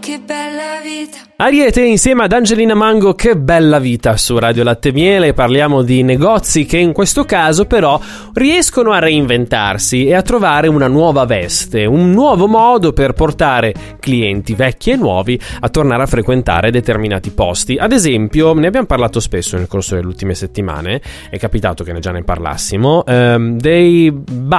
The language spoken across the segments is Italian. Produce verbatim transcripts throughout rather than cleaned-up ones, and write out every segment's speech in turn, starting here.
che bella vita. Ariete insieme ad Angelina Mango, che bella vita, su Radio Latte Miele. Parliamo di negozi che in questo caso però riescono a reinventarsi e a trovare una nuova veste, un nuovo modo per portare clienti vecchi e nuovi a tornare a frequentare determinati posti. Ad esempio, ne abbiamo parlato spesso nel corso delle ultime settimane, è capitato che ne già ne parlassimo, ehm, dei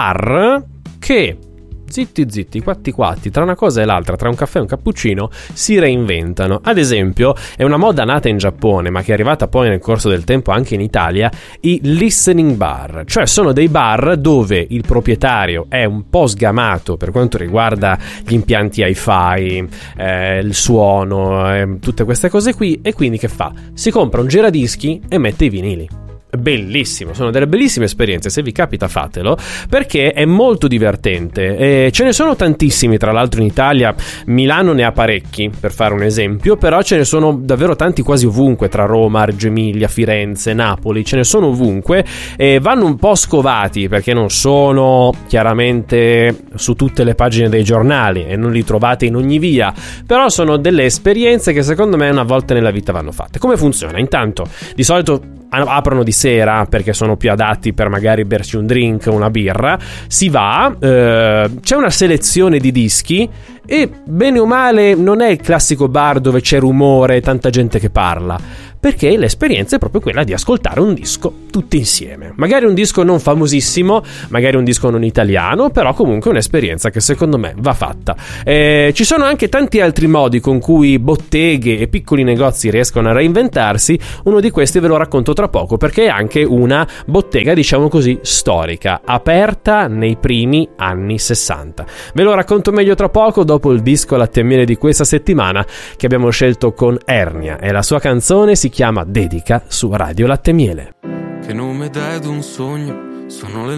bar che zitti zitti, quatti quatti, tra una cosa e l'altra, tra un caffè e un cappuccino, si reinventano. Ad esempio, è una moda nata in Giappone, ma che è arrivata poi nel corso del tempo anche in Italia, i listening bar, cioè sono dei bar dove il proprietario è un po' sgamato per quanto riguarda gli impianti hi-fi, eh, il suono, eh, tutte queste cose qui, e quindi che fa? Si compra un giradischi e mette i vinili. Bellissimo, sono delle bellissime esperienze, se vi capita fatelo, perché è molto divertente. E ce ne sono tantissimi, tra l'altro in Italia. Milano ne ha parecchi, per fare un esempio, però ce ne sono davvero tanti quasi ovunque, tra Roma, Reggio Emilia, Firenze, Napoli, ce ne sono ovunque, e vanno un po' scovati perché non sono chiaramente su tutte le pagine dei giornali e non li trovate in ogni via, però sono delle esperienze che secondo me una volta nella vita vanno fatte. Come funziona? Intanto, di solito aprono di sera perché sono più adatti per magari berci un drink, una birra. Si va, eh, c'è una selezione di dischi e bene o male non è il classico bar dove c'è rumore e tanta gente che parla, perché l'esperienza è proprio quella di ascoltare un disco tutti insieme. Magari un disco non famosissimo, magari un disco non italiano, però comunque un'esperienza che secondo me va fatta. Eh, ci sono anche tanti altri modi con cui botteghe e piccoli negozi riescono a reinventarsi. Uno di questi ve lo racconto tra poco, perché è anche una bottega, diciamo così, storica, aperta nei primi anni sessanta. Ve lo racconto meglio tra poco, dopo il disco Latte e Miele di questa settimana che abbiamo scelto con Ernia, e la sua canzone si chiama Dedica su Radio Latte e Miele. Che nome dai ad un sogno? Sono le